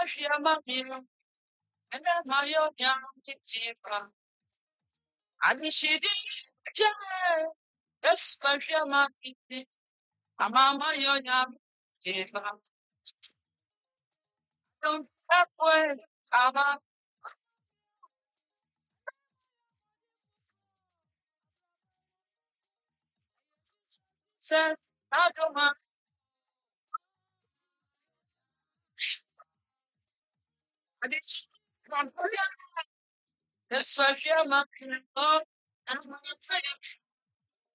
Shiamamio, and then Mario Yam, Adishidi, yes, Shiamaki, Amama Yoyam, Jiva, don't halfway, Kaba, said, Adoma, Adish, yes, Shiamaki, oh, and my